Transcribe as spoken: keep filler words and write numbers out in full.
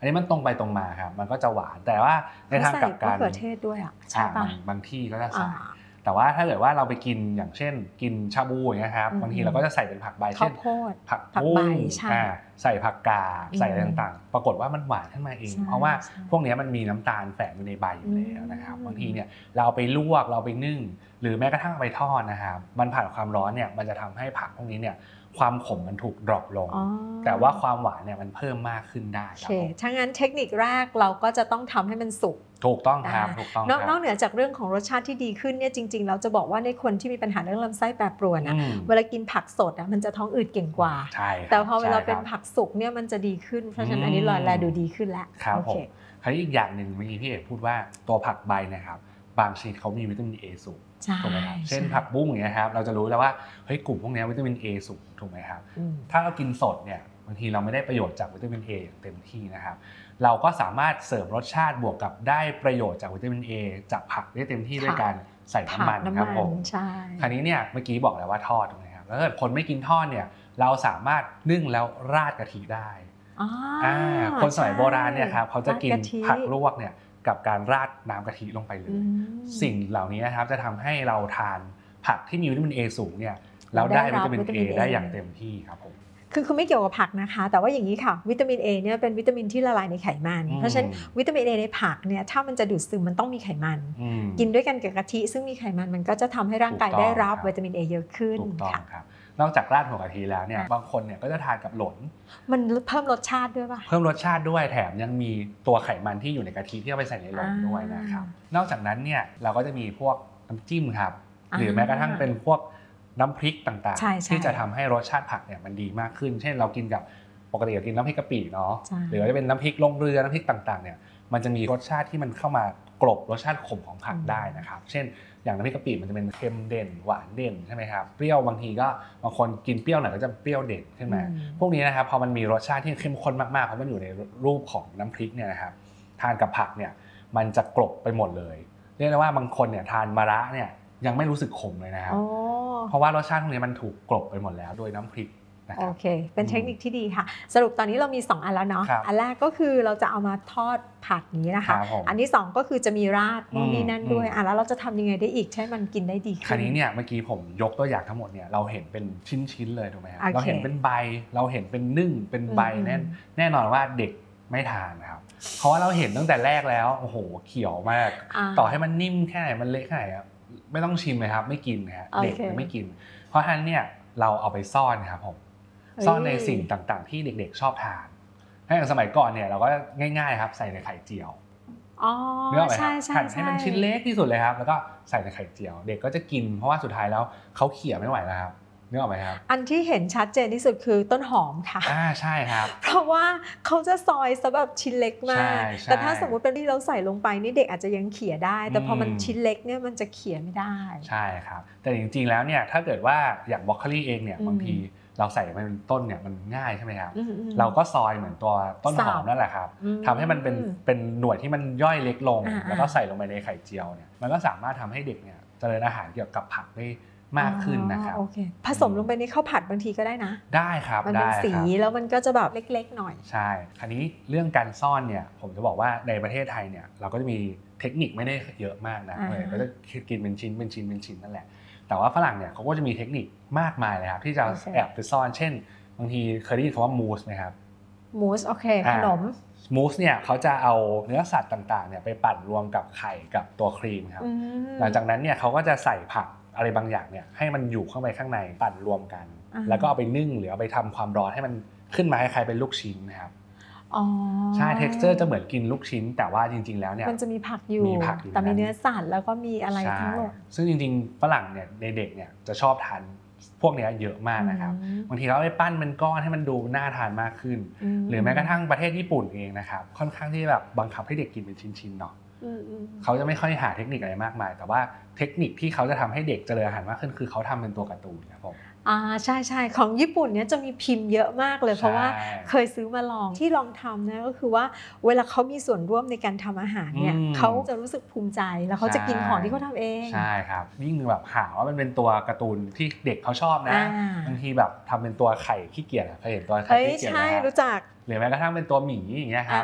นี้มันตรงไปตรงมาครับมันก็จะหวานแต่ว่าในทางกลับกันมะเขือเทศด้วยอ่ะใช่ป่ะบางที่ก็จะใส่แต่ว่าถ้าเกิดว่าเราไปกินอย่างเช่นกินชาบูอย่างเงี้ยครับบางทีเราก็จะใส่เป็นผักใบเช่นผักบุ้งใส่ผักกาดใส่อะไรต่างๆปรากฏว่ามันหวานขึ้นมาเองเพราะว่าพวกนี้มันมีน้ำตาลแฝงอยู่ในใบอยู่แล้วนะครับบางทีเนี่ยเราไปลวกเราไปนึ่งหรือแม้กระทั่งไปทอดนะครับมันผ่านความร้อนเนี่ยมันจะทำให้ผักพวกนี้เนี่ยความขมมันถูกดรอปลงแต่ว่าความหวานเนี่ยมันเพิ่มมากขึ้นได้ครับถ้างั้นเทคนิคแรกเราก็จะต้องทำให้มันสุกถูกต้องครับถูกต้องนอกเหนือจากเรื่องของรสชาติที่ดีขึ้นเนี่ยจริงๆเราจะบอกว่าในคนที่มีปัญหาเรื่องลำไส้แปรปรวนอะเวลากินผักสดอะมันจะท้องอืดเก่งกว่าแต่พอเวลาเป็นผักสุกเนี่ยมันจะดีขึ้นเพราะฉะนั้นอันนี้รอแลดูดีขึ้นแล้วครับผมคราวนี้อีกอย่างหนึ่งเมื่อกี้พี่เอกพูดว่าตัวผักใบนะครับบางชนิดเขามีวิตามิน A สูงถูกไหมครับเช่นผักบุ้งอย่างเงี้ยครับเราจะรู้แล้วว่าเฮ้ยกลุ่มพวกนี้วิตามิน A สูงถูกไหมครับถ้าเรากินสดเนี่ยบางทีเราไม่ได้ประโยชน์จากวิตามิน A อย่างเต็มที่นะครับเราก็สามารถเสริมรสชาติบวกกับได้ประโยชน์จากวิตามิน A จากผักได้เต็มที่ด้วยการใส่น้ำมันครับผมคราวนี้เนี่ยเมื่อกี้บอกแล้วว่าทอดถูกไหมครับแล้วถ้าคนไม่กินทอดเนี่ยเราสามารถนึ่งแล้วราดกะทิได้คนสมัยโบราณเนี่ยครับเขาจะกินผักลวกเนี่ยกับการราดน้ำกะทิลงไปเลยสิ่งเหล่านี้นะครับจะทำให้เราทานผักที่มีวิตามิน A สูงเนี่ยแล้วได้วิตามิน A ได้อย่างเต็มที่ครับผมคือคือไม่เกี่ยวกับผักนะคะแต่ว่าอย่างนี้ค่ะวิตามิน A เนี่ยเป็นวิตามินที่ละลายในไขมันเพราะฉะนั้นวิตามิน A ในผักเนี่ยถ้ามันจะดูดซึมมันต้องมีไขมันกินด้วยกันกับกะทิซึ่งมีไขมันมันก็จะทำให้ร่างกายได้รับวิตามิน A เยอะขึ้นค่ะนอกจากราดหัวกะทิแล้วเนี่ยบางคนเนี่ยก็จะทานกับหล่นมันเพิ่มรสชาติด้วยป่ะเพิ่มรสชาติด้วยแถมยังมีตัวไขมันที่อยู่ในกะทิที่เอาไปใส่ในหล่นด้วยนะครับนอกจากนั้นเนี่ยเราก็จะมีพวกน้ำจิ้มครับหรือแม้กระทั่งเป็นพวกน้ำพริกต่างๆที่จะทำให้รสชาติผักเนี่ยมันดีมากขึ้นเช่นเรากินกับปกติเรากินน้ำพริกกะปิเนาะหรือว่าจะเป็นน้ำพริกลงเรือน้ำพริกต่างๆเนี่ยมันจะมีรสชาติที่มันเข้ามากลบรสชาติขมของผักได้นะครับเช่นอย่างน้ำพริกกะปิมันจะเป็นเค็มเด่นหวานเด่นใช่ไหมครับเปรี้ยวบางทีก็บางคนกินเปรี้ยวหน่อยก็จะเปรี้ยวเด่นขึ้นมาพวกนี้นะครับพอมันมีรสชาติที่เข้มข้นมากๆเพราะมันอยู่ในรูปของน้ำพริกเนี่ยนะครับทานกับผักเนี่ยมันจะกลบไปหมดเลยเรียกได้ว่าบางคนเนี่ยทานมะระเนี่ยยังไม่รู้สึกขมเลยนะครับเพราะว่ารสชาติพวกนี้มันถูกกลบไปหมดแล้วโดยน้ำพริกโอเคเป็นเทคนิคที่ดีค่ะสรุปตอนนี้เรามีสองอันแล้วเนาะอันแรกก็คือเราจะเอามาทอดผักนี้นะคะอันที่สองก็คือจะมีราดนู่นนี่นั่นด้วยอ่ะแล้วเราจะทำยังไงได้อีกให้มันกินได้ดีขึ้นคราวนี้เนี่ยเมื่อกี้ผมยกตัวอย่างทั้งหมดเนี่ยเราเห็นเป็นชิ้นๆเลยถูกไหมครับเราเห็นเป็นใบเราเห็นเป็นนึ่งเป็นใบแน่แน่นอนว่าเด็กไม่ทานนะครับเพราะว่าเราเห็นตั้งแต่แรกแล้วโอ้โหเขียวมากต่อให้มันนิ่มแค่ไหนมันเละแค่ไหนไม่ต้องชิมเลยครับไม่กินครับเด็กไม่กินเพราะฉะนั้นเนี่ยเราเอาไปซ่อนครับผมซ่อนในสิ่งต่างๆที่เด็กๆชอบทานถ้าอย่างสมัยก่อนเนี่ยเราก็ง่ายๆครับใส่ในไข่เจียวอ๋อใช่ๆหั่นให้มันชิ้นเล็กที่สุดเลยครับแล้วก็ใส่ในไข่เจียวเด็กก็จะกินเพราะว่าสุดท้ายแล้วเขาเขี่ยไม่ไหวแล้วครับนึกออกไหมครับอันที่เห็นชัดเจนที่สุดคือต้นหอมค่ะอ่าใช่ครับเพราะว่าเขาจะซอยซะแบบชิ้นเล็กมากแต่ถ้าสมมุติเป็นที่เราใส่ลงไปนี่เด็กอาจจะยังเขี่ยได้แต่พอมันชิ้นเล็กเนี่ยมันจะเขี่ยไม่ได้ใช่ครับแต่จริงๆแล้วเนี่ยถ้าเกิดว่าอย่างบรอกโคลีเองเนี่ยบางทีเราใส่มันเป็นต้นเนี่ยมันง่ายใช่ไหมครับเราก็ซอยเหมือนตัวต้นหอมนั่นแหละครับทำให้มันเป็นเป็นหน่วยที่มันย่อยเล็กลงแล้วก็ใส่ลงไปในไข่เจียวเนี่ยมันก็สามารถทำให้เด็กเนี่ยเจริญอาหารเกี่ยวกับผักได้มากขึ้นนะครับโอเคผสมลงไปในข้าวผัดบางทีก็ได้นะได้ครับมันเป็นสีแล้วมันก็จะแบบเล็กๆหน่อยใช่คราวนี้เรื่องการซ่อนเนี่ยผมจะบอกว่าในประเทศไทยเนี่ยเราก็จะมีเทคนิคไม่ได้เยอะมากนะก็จะกินเป็นชิ้นเป็นชิ้นเป็นชิ้นนั่นแหละแต่ว่าฝรั่งเนี่ยเขาก็จะมีเทคนิคมากมายเลยครับที่จะแอบไปซ่อนเช่นบางทีเคยได้ยินคำว่ามูสไหมครับมูสโอเคขนมมูสเนี่ยเขาจะเอาเนื้อสัตว์ต่างๆเนี่ยไปปั่นรวมกับไข่กับตัวครีมครับหลังจากนั้นเนี่ยเขาก็จะใส่ผักอะไรบางอย่างเนี่ยให้มันอยู่เข้าไปข้างในปั่นรวมกันแล้วก็เอาไปนึ่งหรือเอาไปทำความร้อนให้มันขึ้นมาคล้ายๆเป็นลูกชิ้นนะครับใช่ texture จะเหมือนกินลูกชิ้นแต่ว่าจริงๆแล้วเนี่ยมันจะมีผักอยู่แต่มีเนื้อสัตว์แล้วก็มีอะไรทั้งหมดซึ่งจริงๆฝรั่งเนี่ยในเด็กเนี่ยจะชอบทานพวกนี้เยอะมากนะครับบางทีเราไปปั้นเป็นก้อนให้มันดูน่าทานมากขึ้นหรือแม้กระทั่งประเทศญี่ปุ่นเองนะครับค่อนข้างที่แบบบังคับให้เด็กกินเป็นชิ้นๆเนาะเขาจะไม่ค่อยหาเทคนิคอะไรมากมายแต่ว่าเทคนิคที่เขาจะทำให้เด็กเจริญอาหารมากขึ้นคือเขาทำเป็นตัวการ์ตูนครับผมอ่าใช่ใช่ของญี่ปุ่นเนี่ยจะมีพิมพ์เยอะมากเลยเพราะว่าเคยซื้อมาลองที่ลองทำนะก็คือว่าเวลาเขามีส่วนร่วมในการทำอาหารเนี่ยเขาจะรู้สึกภูมิใจแล้วเขาจะกินของที่เขาทำเองใช่ครับยิ่งแบบหาว่ามันเป็นตัวการ์ตูนที่เด็กเขาชอบนะบางทีแบบทำเป็นตัวไข่ขี้เกียจเคยเห็นตัวไข่ขี้เกียจไหมใช่รู้จักหรือแม้กระทั่งเป็นตัวหมีอย่างเงี้ยครับ